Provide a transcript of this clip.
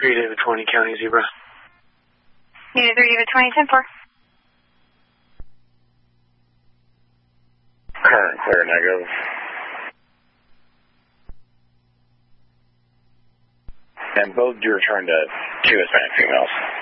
3 David 20, County Zebra. Unit 3 David 20, 10-4. Current clear, negative. And both do return to 2 Hispanic females.